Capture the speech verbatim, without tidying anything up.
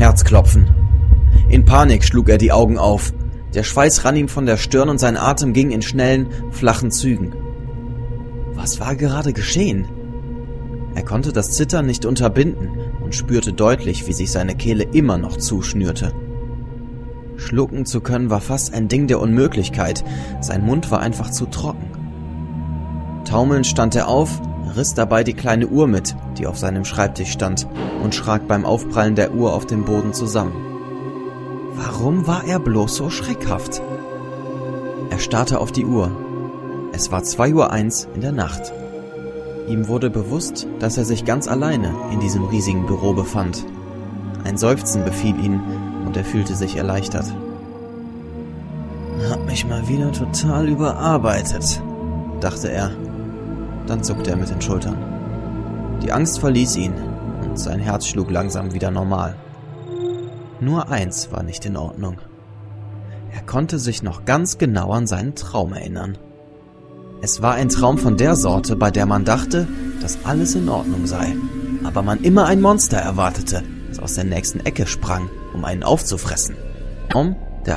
Herzklopfen. In Panik schlug er die Augen auf. Der Schweiß rann ihm von der Stirn und sein Atem ging in schnellen, flachen Zügen. Was war gerade geschehen? Er konnte das Zittern nicht unterbinden und spürte deutlich, wie sich seine Kehle immer noch zuschnürte. Schlucken zu können war fast ein Ding der Unmöglichkeit. Sein Mund war einfach zu trocken. Taumelnd stand er auf, riss dabei die kleine Uhr mit, die auf seinem Schreibtisch stand, und schrak beim Aufprallen der Uhr auf dem Boden zusammen. Warum war er bloß so schreckhaft? Er starrte auf die Uhr. Es war zwei Uhr eins in der Nacht. Ihm wurde bewusst, dass er sich ganz alleine in diesem riesigen Büro befand. Ein Seufzen befiel ihn und er fühlte sich erleichtert. Hab mich mal wieder total überarbeitet, dachte er. Dann zuckte er mit den Schultern. Die Angst verließ ihn und sein Herz schlug langsam wieder normal. Nur eins war nicht in Ordnung. Er konnte sich noch ganz genau an seinen Traum erinnern. Es war ein Traum von der Sorte, bei der man dachte, dass alles in Ordnung sei, aber man immer ein Monster erwartete, das aus der nächsten Ecke sprang, um einen aufzufressen. Der Traum